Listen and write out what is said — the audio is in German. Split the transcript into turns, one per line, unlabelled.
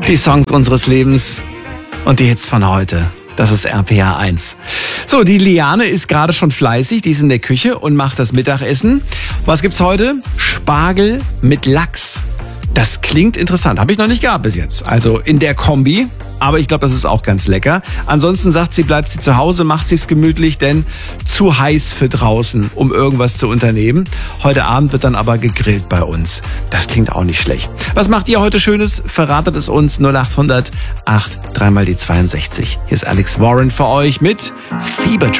Die Songs unseres Lebens und die Hits von heute. Das ist RPA 1. So, die Liane ist gerade schon fleißig. Die ist in der Küche und macht das Mittagessen. Was gibt's heute? Spargel mit Lachs. Das klingt interessant. Habe ich noch nicht gehabt bis jetzt. Also in der Kombi. Aber ich glaube, das ist auch ganz lecker. Ansonsten sagt sie, bleibt sie zu Hause, macht sie es gemütlich, denn zu heiß für draußen, um irgendwas zu unternehmen. Heute Abend wird dann aber gegrillt bei uns. Das klingt auch nicht schlecht. Was macht ihr heute Schönes? Verratet es uns 0800 8 3 mal die 62. Hier ist Alex Warren für euch mit Fieber.